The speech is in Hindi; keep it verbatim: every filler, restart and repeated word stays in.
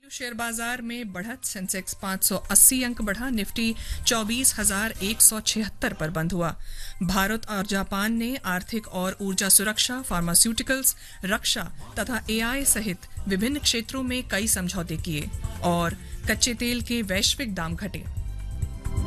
शेयर बाजार में बढ़त। सेंसेक्स पाँच सौ अस्सी अंक बढ़ा, निफ्टी चौबीस हजार एक सौ छिहत्तर पर बंद हुआ। भारत और जापान ने आर्थिक और ऊर्जा सुरक्षा, फार्मास्यूटिकल्स, रक्षा तथा एआई सहित विभिन्न क्षेत्रों में कई समझौते किए और कच्चे तेल के वैश्विक दाम घटे।